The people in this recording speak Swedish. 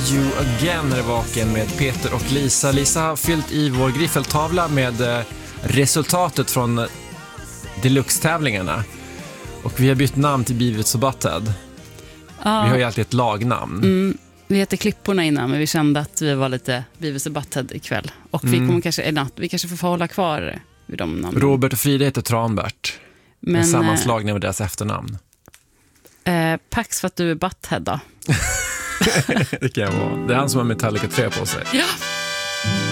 You Again när det vaken med Peter och Lisa. Lisa har fyllt i vår griffeltavla med resultatet från deluxe-tävlingarna. Och vi har bytt namn till Beavis och Butthead. Ja. Vi har ju alltid ett lagnamn. Vi heter Klipporna innan, men vi kände att vi var lite Beavis och Butthead ikväll. Och vi kommer vi kanske får hålla kvar vid de namnen. Robert och Frida heter Tranbert. Men en sammanslagning med deras efternamn. Pax för att du är Butthead då. Det kan jag vara. Det är han som har Metallica 3 på sig. Ja.